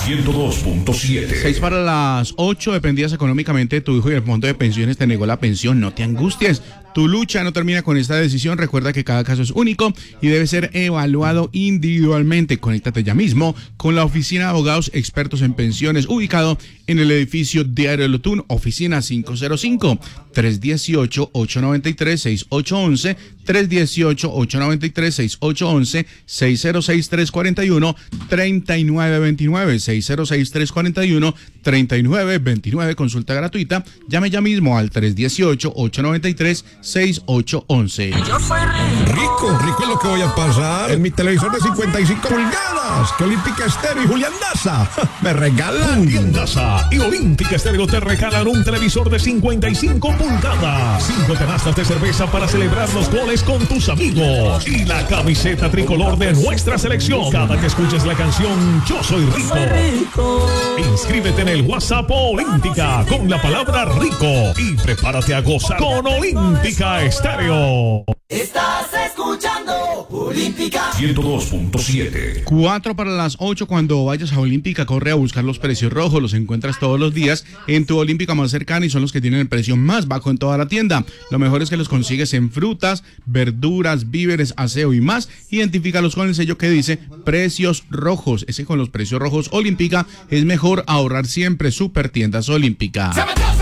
102.7. 6 para las 8, dependías económicamente de tu hijo y el fondo de pensiones te negó la pensión. No te angusties. Tu lucha no termina con esta decisión. Recuerda que cada caso es único y debe ser evaluado individualmente. Conéctate ya mismo con la oficina de abogados expertos en pensiones, ubicado en el edificio Diario Lotún, oficina 505, 318-893-6811, 318-893-6811, 606-341-3929, 606-341-3929. Consulta gratuita. Llame ya mismo al 318-893-6811. Yo soy rico es lo que voy a pasar en mi televisor de 55 pulgadas que Olímpica Estéreo y Julián Daza me regalan. Julián Daza y Olímpica Estéreo te regalan un televisor de 55 pulgadas, 5 canastas de cerveza para celebrar los goles con tus amigos y la camiseta tricolor de nuestra selección. Cada que escuches la canción Yo Soy Rico, inscríbete en el WhatsApp Olímpica con la palabra rico y prepárate a gozar con Olímpica Estéreo. Estás escuchando Olímpica 102.7. 4 para las 8, cuando vayas a Olímpica, corre a buscar los precios rojos. Los encuentras todos los días en tu Olímpica más cercana y son los que tienen el precio más bajo en toda la tienda. Lo mejor es que los consigues en frutas, verduras, víveres, aseo y más. Identifícalos con el sello que dice precios rojos. Ese con los precios rojos Olímpica es mejor ahorrar siempre. Super Tiendas Olímpica.